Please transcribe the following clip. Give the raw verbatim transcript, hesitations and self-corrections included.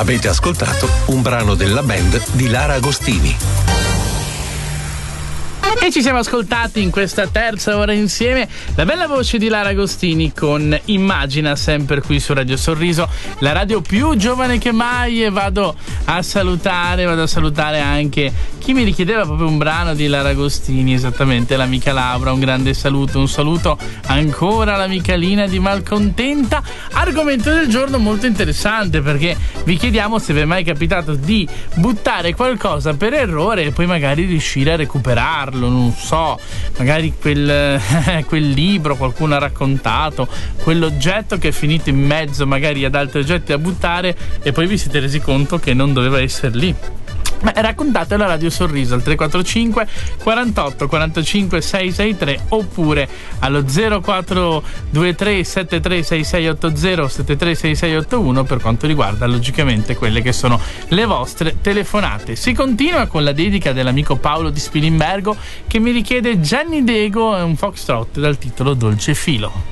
Avete ascoltato un brano della band di Lara Agostini. E ci siamo ascoltati in questa terza ora insieme la bella voce di Lara Agostini con Immagina, sempre qui su Radio Sorriso, la radio più giovane che mai. E vado a salutare, vado a salutare anche chi mi richiedeva proprio un brano di Lara Agostini, esattamente l'amica Laura. Un grande saluto, un saluto ancora all'amica Lina di Malcontenta. Argomento del giorno molto interessante, perché vi chiediamo se vi è mai capitato di buttare qualcosa per errore e poi magari riuscire a recuperarlo. Non so, magari quel, quel libro qualcuno ha raccontato, quell'oggetto che è finito in mezzo magari ad altri oggetti da buttare e poi vi siete resi conto che non doveva essere lì. Beh, raccontatelo a Radio Sorriso al tre quattro cinque quarantotto quarantacinque seicentosessantatré oppure allo zero quattro due tre sette tre sei sei otto zero sette tre sei sei otto uno per quanto riguarda logicamente quelle che sono le vostre telefonate. Si continua con la dedica dell'amico Paolo di Spilimbergo che mi richiede Gianni Dego e un foxtrot dal titolo Dolce Filo.